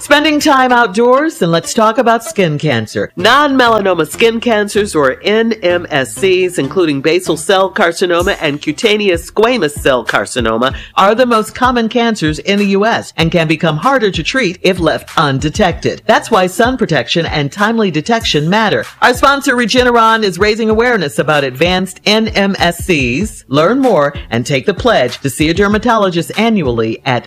Spending time outdoors, and let's talk about skin cancer. Non-melanoma skin cancers, or NMSCs, including basal cell carcinoma and cutaneous squamous cell carcinoma, are the most common cancers in the U.S. and can become harder to treat if left undetected. That's why sun protection and timely detection matter. Our sponsor, Regeneron, is raising awareness about advanced NMSCs. Learn more and take the pledge to see a dermatologist annually at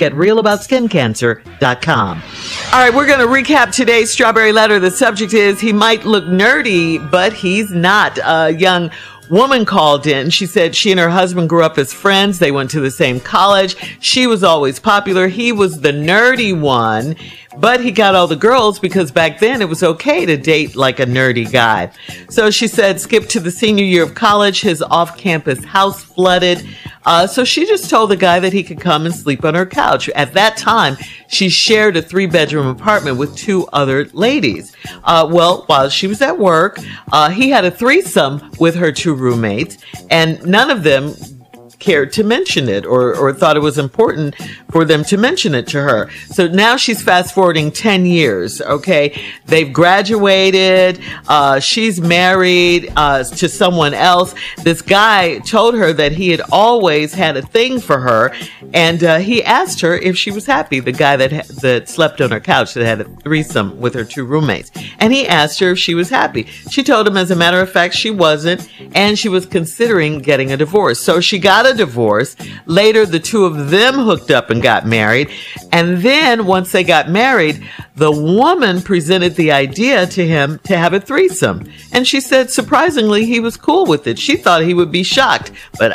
letsgetrealaboutSkinCancer.com. All right, we're going to recap today's Strawberry Letter. The subject is, he might look nerdy, but he's not. A young woman called in. She said she and her husband grew up as friends. They went to the same college. She was always popular. He was the nerdy one, but he got all the girls because back then it was okay to date like a nerdy guy. So she said, skip to the senior year of college, his off-campus house flooded. So she just told the guy that he could come and sleep on her couch. At that time, she shared a 3-bedroom apartment with 2 other ladies. Well, while she was at work, he had a threesome with her 2 roommates, and none of them cared to mention it or thought it was important for them to mention it to her. So now she's fast forwarding 10 years. Okay. They've graduated. She's married to someone else. This guy told her that he had always had a thing for her. And he asked her if she was happy. The guy that slept on her couch, that had a threesome with her 2 roommates. And he asked her if she was happy. She told him, as a matter of fact, she wasn't. And she was considering getting a divorce. So she got a divorce. Later, the 2 of them hooked up and got married. And then once they got married, the woman presented the idea to him to have a threesome. And she said, surprisingly, he was cool with it. She thought he would be shocked, but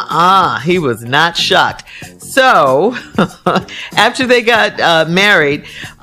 he was not shocked. So after they got married,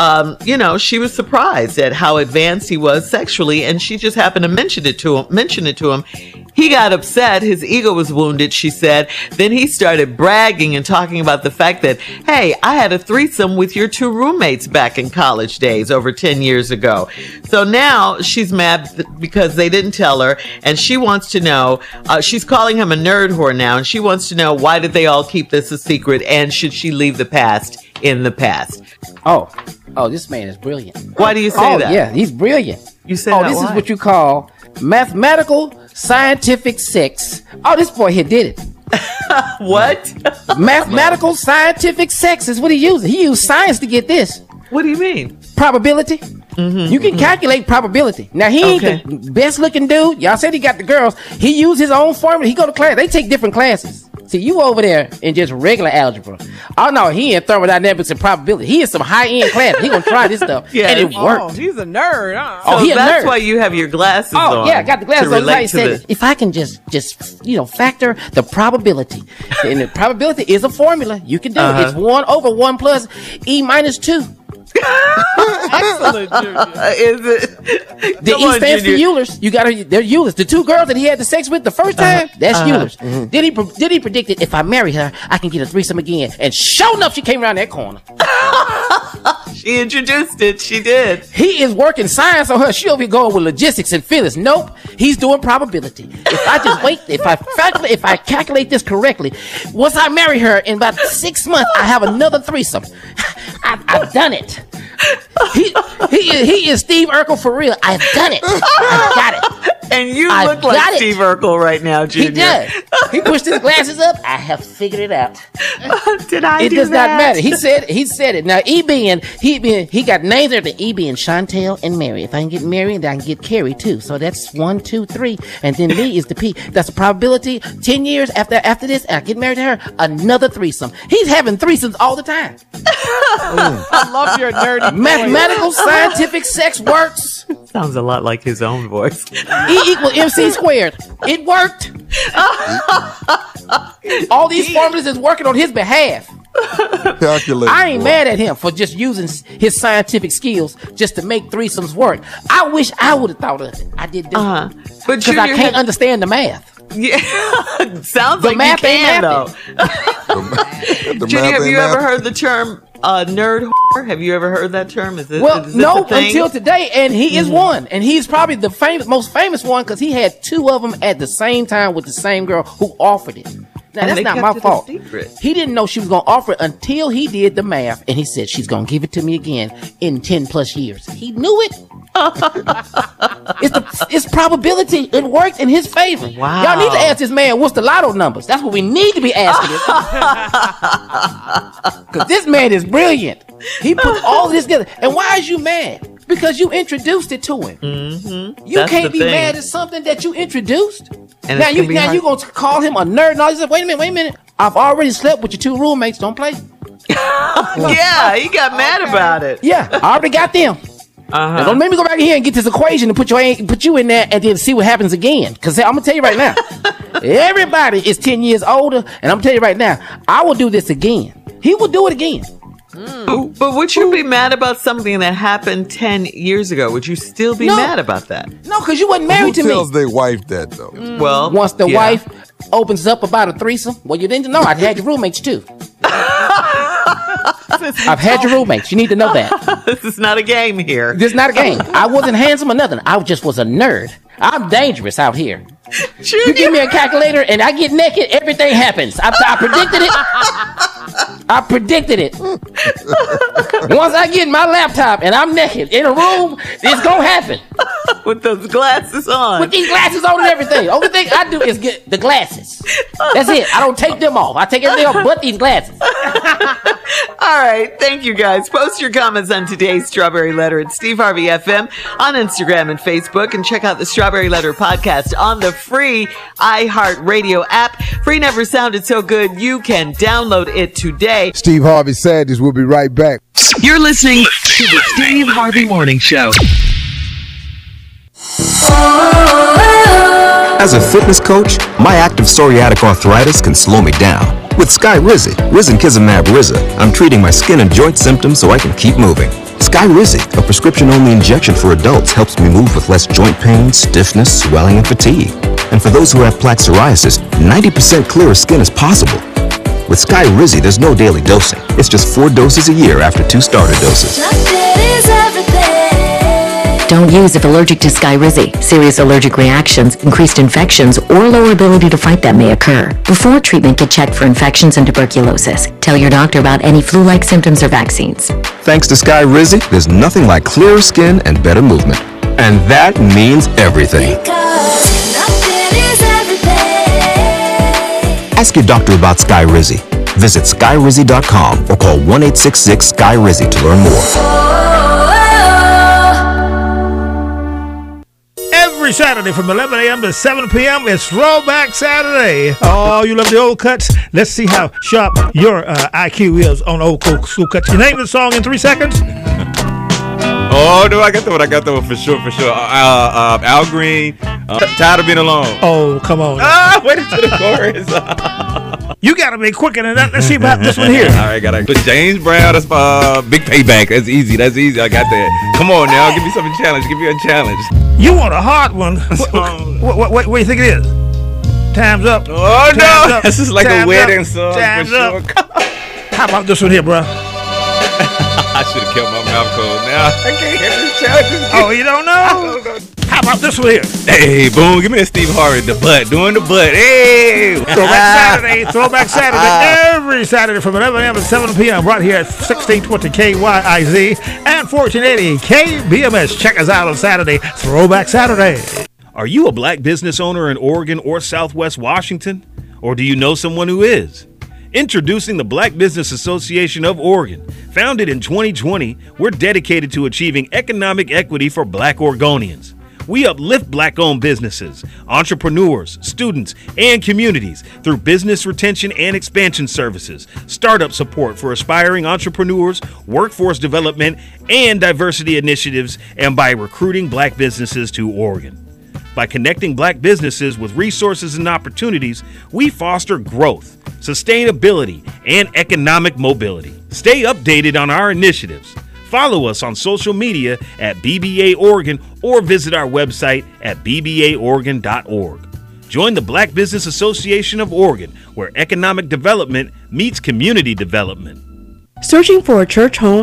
she was surprised at how advanced he was sexually. And she just happened to mention it to him. He got upset. His ego was wounded, she said. Then he started bragging and talking about the fact that, hey, I had a threesome with your 2 roommates back in college days over 10 years ago. So now she's mad because they didn't tell her, and she wants to know, she's calling him a nerd whore now, and she wants to know, why did they all keep this a secret, and should she leave the past in the past? Oh, this man is brilliant. Why do you say that? Yeah, he's brilliant. You say that? This is what you call mathematical scientific sex. Oh, this boy here did it. What? Mathematical scientific sex is what he used. He used science to get this. What do you mean? Probability. Mm-hmm, you can calculate probability. Now, he ain't the best looking dude. Y'all said he got the girls. He used his own formula. He go to class. They take different classes. See, you over there in just regular algebra. Oh, no, he in thermodynamics and probability. He in some high-end class. He gonna try this stuff. Yeah, and it worked. Oh, he's a nerd. So he that's why you have your glasses on. Oh, yeah, I got the glasses on. He said, if I can just factor the probability. And the probability is a formula. You can do it. It's 1 over 1 plus E minus 2. Excellent, Junior. Is it? The E stands for Euler's. They're Euler's. The 2 girls that he had the sex with the first time, that's Euler's. Mm-hmm. Then he predicted, if I marry her, I can get a threesome again. And sure enough, she came around that corner. She introduced it. She did. He is working science on her. She'll be going with logistics and physics. Nope. He's doing probability. If I just wait, if I calculate this correctly, once I marry her in about 6 months, I have another threesome. I've done it. He is Steve Urkel for real. I've done it. I got it. And you look like Steve Urkel right now, Junior. He does. He pushed his glasses up. I have figured it out. Did I It do does that? not matter. He said it. Now, he got names there to being Chantel and Mary. If I can get Mary, then I can get Carrie too. So that's 1, 2, 3. And then me is the P. That's a probability. 10 years after this, I get married to her, another threesome. He's having threesomes all the time. I love your nerdy Mathematical scientific sex works. Sounds a lot like his own voice. E equals MC squared. It worked. All these formulas is working on his behalf. Calculate. I ain't mad at him for just using his scientific skills just to make threesomes work. I wish I would have thought of it. I did But because I can't understand the math. Yeah, sounds like you can though. Junior, have you ever heard the term nerd whore? Have you ever heard that term? Is this no, until today, and he is one, and he's probably the most famous one because he had 2 of them at the same time with the same girl who offered it. Now, And that's they not kept my it a fault. secret. He didn't know she was going to offer it until he did the math, and he said she's going to give it to me again in 10 plus years. He knew it. It's probability. It worked in his favor. Wow. Y'all need to ask this man what's the lotto numbers. That's what we need to be asking him. Because this man is brilliant. He put all this together. And why is you mad? Because you introduced it to him. Mm-hmm. You can't be mad at something that you introduced. And Now you're going to call him a nerd and all this. Wait a minute. I've already slept with your 2 roommates. Don't play. Yeah, he got mad about it. Yeah, I already got them. Now don't make me go back in here and get this equation and put you in there and then see what happens again. Because I'm going to tell you right now, everybody is 10 years older. And I'm going to tell you right now, I will do this again. He will do it again. But would you be mad about something that happened 10 years ago? Would you still be mad about that? No, because you wasn't married to Who me. tells their wife that, though? Well, Once the wife opens up about a threesome, well, you didn't know. I'd had your roommates too. I've had your roommates. You need to know that. This is not a game here. This is not a game. I wasn't handsome or nothing. I just was a nerd. I'm dangerous out here. You give me a calculator and I get naked, everything happens. I predicted it. I predicted it. Once I get my laptop and I'm naked in a room, it's gonna happen. With those glasses on. With these glasses on and everything. Only thing I do is get the glasses. That's it. I don't take them off. I take everything off but these glasses. All right. Thank you, guys. Post your comments on today's Strawberry Letter at Steve Harvey FM on Instagram and Facebook. And check out the Strawberry Letter podcast on the free iHeartRadio app. Free never sounded so good. You can download it today. Steve Harvey Sanders will be right back. You're listening to the Steve Harvey Morning Show. As a fitness coach, my active psoriatic arthritis can slow me down. With Skyrizi, Risankizumab Riza, I'm treating my skin and joint symptoms so I can keep moving. Skyrizi, a prescription-only injection for adults, helps me move with less joint pain, stiffness, swelling, and fatigue. And for those who have plaque psoriasis, 90% clearer skin is possible. With Skyrizi, there's no daily dosing. It's just 4 doses a year after 2 starter doses. Don't use if allergic to Skyrizi. Serious allergic reactions, increased infections, or lower ability to fight them may occur. Before treatment, get checked for infections and tuberculosis. Tell your doctor about any flu-like symptoms or vaccines. Thanks to Skyrizi, there's nothing like clearer skin and better movement. And that means everything. Ask your doctor about Skyrizi. Visit Skyrizi.com or call 1-866-SKY-RIZI to learn more. Every Saturday from 11 a.m. to 7 p.m. it's Throwback Saturday. Oh, you love the old cuts? Let's see how sharp your IQ is on old school cuts. You name the song in 3 seconds? Oh, no, I got that one for sure. Al Green, Tired of Being Alone. Oh, come on. Wait until the chorus. You got to be quicker than that. Let's see about this one here. All right, got to put James Brown. That's Big Payback. That's easy. I got that. Come on now. Give me something challenge. Give me a challenge. You want a hard one. What do you think it is? Time's up. Oh, Time's no. up. This is like Time's a wedding up. song. Time's for up. sure. How about this one here, bro? I should have kept my mouth closed. Now I can't hear this challenge. Oh, you don't know? How about this one here? Hey, boom. Give me that Steve Harvey. The butt. Doing the butt. Hey. Throwback Saturday. Every Saturday from 11 a.m. to 7 p.m. right here at 1620 KYIZ and 1480 KBMS. Check us out on Saturday. Throwback Saturday. Are you a black business owner in Oregon or Southwest Washington? Or do you know someone who is? Introducing the Black Business Association of Oregon. Founded in 2020, we're dedicated to achieving economic equity for black Oregonians. We uplift black-owned businesses, entrepreneurs, students, and communities through business retention and expansion services, startup support for aspiring entrepreneurs, workforce development, and diversity initiatives, and by recruiting black businesses to Oregon. By connecting black businesses with resources and opportunities, we foster growth, sustainability, and economic mobility. Stay updated on our initiatives. Follow us on social media at BBA Oregon or visit our website at bbaoregon.org. Join the Black Business Association of Oregon, where economic development meets community development. Searching for a church home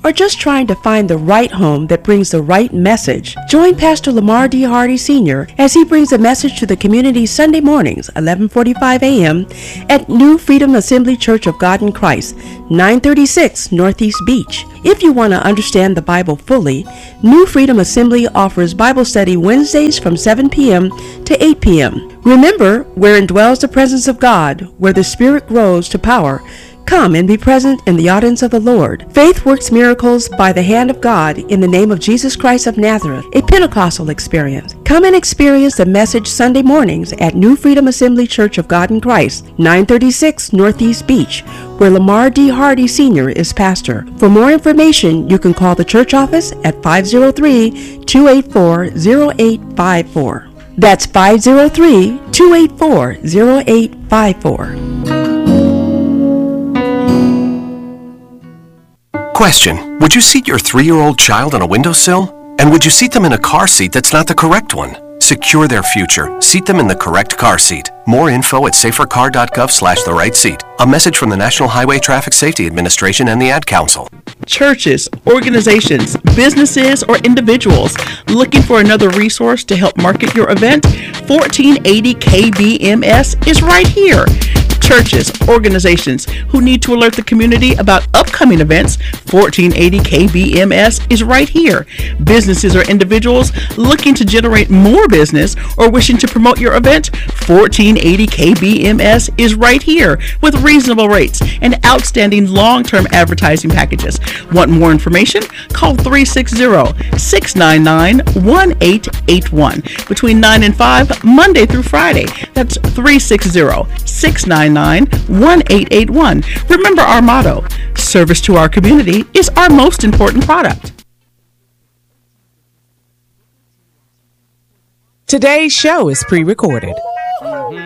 or just trying to find the right home that brings the right message, join Pastor Lamar D. Hardy Sr. as he brings a message to the community Sunday mornings, 11:45 a.m. at New Freedom Assembly Church of God in Christ, 936 Northeast Beach. If you want to understand the Bible fully, New Freedom Assembly offers Bible study Wednesdays from 7 p.m. to 8 p.m. Remember, wherein dwells the presence of God, where the Spirit grows to power, come and be present in the audience of the Lord. Faith works miracles by the hand of God in the name of Jesus Christ of Nazareth, a Pentecostal experience. Come and experience the message Sunday mornings at New Freedom Assembly Church of God in Christ, 936 Northeast Beach, where Lamar D. Hardy Sr. is pastor. For more information, you can call the church office at 503-284-0854. That's 503-284-0854. Question: would you seat your 3-year-old child on a windowsill? And would you seat them in a car seat that's not the correct one? Secure their future. Seat them in the correct car seat. More info at safercar.gov/the-right-seat. A message from the National Highway Traffic Safety Administration and the Ad Council. Churches, organizations, businesses, or individuals looking for another resource to help market your event? 1480 KBMS is right here. Churches, organizations who need to alert the community about upcoming events, 1480 KBMS is right here. Businesses or individuals looking to generate more business or wishing to promote your event, 1480 KBMS is right here with reasonable rates and outstanding long-term advertising packages. Want more information? Call 360-699-1881 between 9 and 5, Monday through Friday. That's 360-699-1881. Remember our motto: service to our community is our most important product. Today's show is pre-recorded.